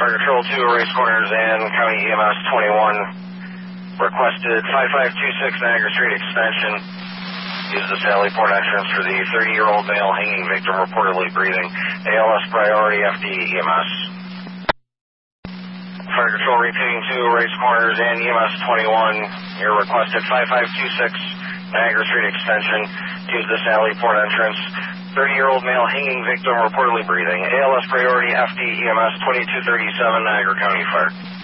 Fire Control 2, Race Corners and County EMS 21. Requested 5526 Niagara Street extension. Use the Sally Port entrance for the 30-year-old male hanging victim reportedly breathing. ALS priority FD EMS. Fire Control repeating 2, Race Corners and EMS 21. Your requested 5526 Niagara Street extension. Use the Sally Port entrance. 30-year-old male hanging victim reportedly breathing. ALS priority FD EMS 2237 Niagara County Fire.